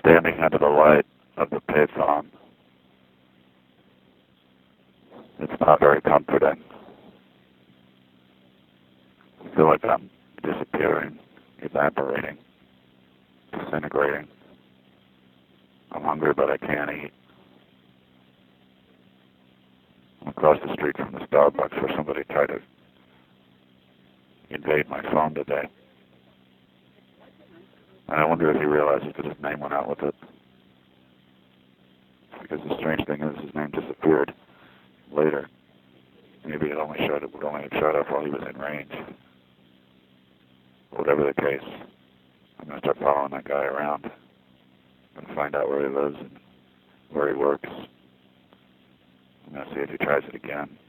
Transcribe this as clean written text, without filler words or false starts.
standing under the light of the payphone. It's not very comforting. I feel like I'm disappearing, evaporating, disintegrating. I'm hungry, but I can't eat. I'm across the street from the Starbucks where somebody tried to invade my phone today. And I wonder if he realizes that his name went out with it. Because the strange thing is his name disappeared later. Maybe it only would only have showed up while he was in range. Whatever the case, I'm going to start following that guy around and find out where he lives and where he works. I'm going to see if he tries it again.